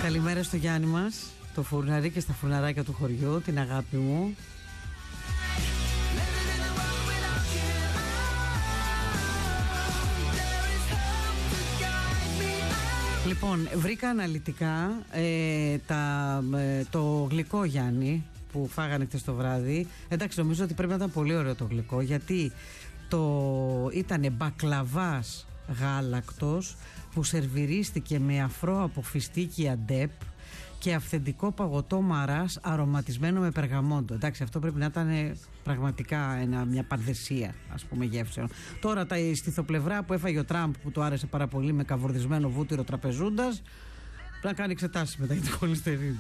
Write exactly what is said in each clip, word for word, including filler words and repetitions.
Καλημέρα στο Γιάννη μας, το φουρναρί και στα φουρναράκια του χωριού, την αγάπη μου. Λοιπόν, βρήκα αναλυτικά ε, τα, ε, το γλυκό, Γιάννη, που φάγανε χτες το βράδυ. Εντάξει, νομίζω ότι πρέπει να ήταν πολύ ωραίο το γλυκό, γιατί το ήτανε μπακλαβάς γάλακτος που σερβιρίστηκε με αφρό από φιστίκι αντέπ και αυθεντικό παγωτό μαράς αρωματισμένο με περγαμόντο. Εντάξει, αυτό πρέπει να ήταν πραγματικά ένα, μια παρδεσία, ας πούμε, γεύσεων. Τώρα τα στιθοπλευρά που έφαγε ο Τραμπ, που του άρεσε πάρα πολύ, με καβουρδισμένο βούτυρο τραπεζούντας, πρέπει να κάνει εξετάσεις μετά για την χολυστερίνη.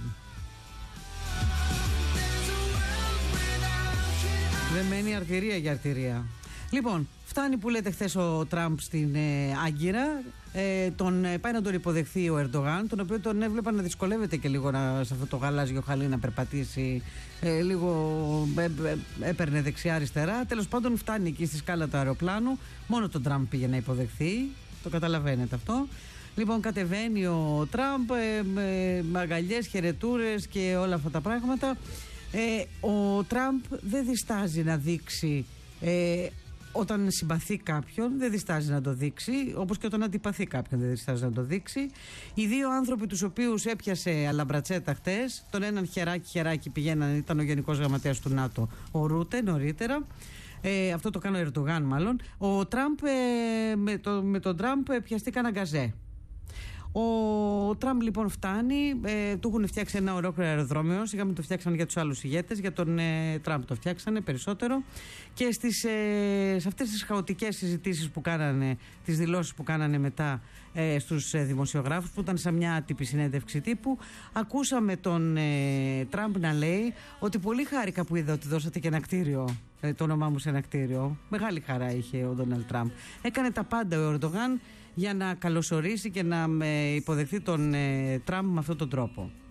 Δεν μένει αρτηρία για αρτηρία. Λοιπόν, φτάνει που λέτε χθες ο Τραμπ στην ε, Άγκυρα, ε, τον, ε, πάει να τον υποδεχθεί ο Ερντογάν, τον οποίο τον έβλεπα να δυσκολεύεται και λίγο να, σε αυτό το γαλάζιο χαλί να περπατήσει, ε, λίγο ε, ε, έπαιρνε δεξιά-αριστερά. Τέλος πάντων φτάνει εκεί στη σκάλα του αεροπλάνου, μόνο τον Τραμπ πήγε να υποδεχθεί, το καταλαβαίνετε αυτό. Λοιπόν, κατεβαίνει ο Τραμπ ε, με αγκαλιές, χαιρετούρες και όλα αυτά τα πράγματα. Ε, ο Τραμπ δεν διστάζει να δείξει, ε, όταν συμπαθεί κάποιον δεν διστάζει να το δείξει, όπως και όταν αντιπαθεί κάποιον δεν διστάζει να το δείξει. Οι δύο άνθρωποι τους οποίους έπιασε αλαμπρατσέτα χτες, τον έναν χεράκι χεράκι πηγαίναν, ήταν ο Γενικός Γραμματέας του ΝΑΤΟ, ο Ρούτε, νωρίτερα. Ε, αυτό το κάνει ο Ερντογάν μάλλον. Ο Τραμπ, ε, με, το, με τον Τραμπ πιαστήκαν αγκαζέ. Ο Τραμπ λοιπόν φτάνει, ε, του έχουν φτιάξει ένα ολόκληρο αεροδρόμιο. Σιγά μην το φτιάξανε για τους άλλους ηγέτες, για τον ε, Τραμπ το φτιάξανε περισσότερο. Και στις, ε, σε αυτές τις χαοτικές συζητήσεις που κάνανε, τις δηλώσεις που κάνανε μετά ε, στους ε, δημοσιογράφους, που ήταν σαν μια άτυπη συνέντευξη τύπου, ακούσαμε τον ε, Τραμπ να λέει ότι πολύ χάρηκα που είδα ότι δώσατε και ένα κτίριο, ε, το όνομά μου σε ένα κτίριο. Μεγάλη χαρά είχε ο Ντόναλντ Τραμπ. Έκανε τα πάντα ο Ερντογάν για να καλωσορίσει και να υποδεχθεί τον ε, Τραμπ με αυτόν τον τρόπο.